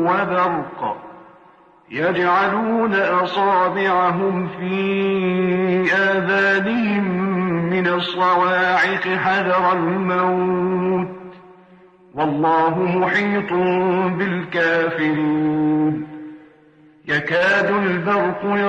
وبرق يجعلون أصابعهم في آذانهم من الصواعق حذر الموت والله محيط بالكافرين يكاد البرق